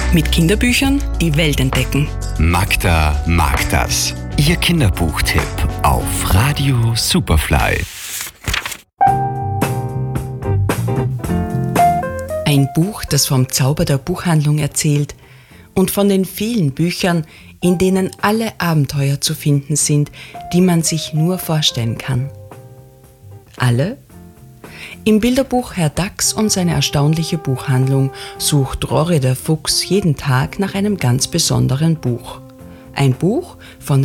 Mit Kinderbüchern die Welt entdecken. Magda mag das. Ihr Kinderbuchtipp auf Radio Superfly. Ein Buch, das vom Zauber der Buchhandlung erzählt und von den vielen Büchern, in denen alle Abenteuer zu finden sind, die man sich nur vorstellen kann. Alle? Im Bilderbuch Herr Dachs und seine erstaunliche Buchhandlung sucht Rory der Fuchs jeden Tag nach einem ganz besonderen Buch. Ein Buch von